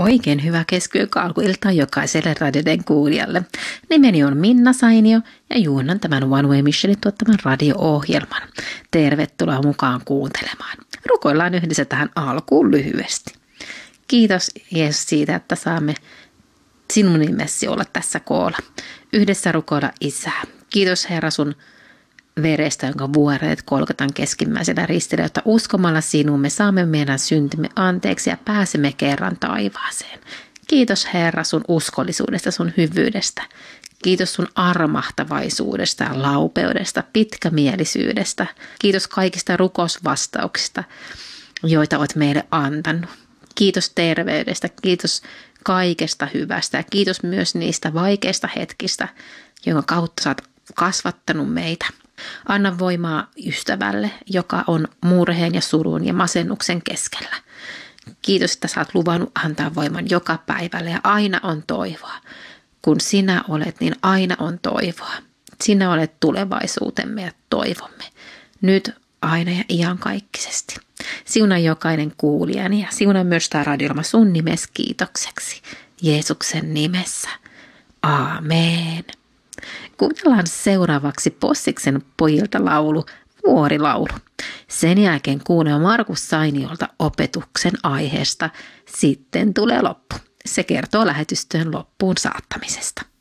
Oikein hyvää keskiviikkoalkuiltaa jokaiselle radioiden kuulijalle. Nimeni on Minna Sainio ja juonnan tämän One Way Missionin tuottaman radio-ohjelman. Tervetuloa mukaan kuuntelemaan. Rukoillaan yhdessä tähän alkuun lyhyesti. Kiitos Jeesus siitä, että saamme sinun nimessi olla tässä koolla. Yhdessä rukoilla Isää. Kiitos Herra sun verestä, jonka vuoreet Golgatan keskimmäisellä ristillä, jotta uskomalla sinuun me saamme meidän syntimme anteeksi ja pääsemme kerran taivaaseen. Kiitos Herra sun uskollisuudesta, sun hyvyydestä. Kiitos sun armahtavaisuudesta ja laupeudesta, pitkämielisyydestä. Kiitos kaikista rukousvastauksista, joita olet meille antanut. Kiitos terveydestä, kiitos kaikesta hyvästä ja kiitos myös niistä vaikeista hetkistä, jonka kautta sä oot kasvattanut meitä. Anna voimaa ystävälle, joka on murheen ja surun ja masennuksen keskellä. Kiitos, että sä oot luvannut antaa voiman joka päivälle ja aina on toivoa. Kun sinä olet, niin aina on toivoa. Sinä olet tulevaisuutemme ja toivomme. Nyt, aina ja iankaikkisesti. Siunaa jokainen kuulijani ja siunaa myös tämä radio-ohjelma sun nimesi kiitokseksi. Jeesuksen nimessä. Aamen. Kuunnellaan seuraavaksi Possiksen pojilta laulu, Vuorilaulu. Sen jälkeen kuunnellaan Markus Sainiolta opetuksen aiheesta Sitten tulee loppu. Se kertoo lähetystyön loppuun saattamisesta.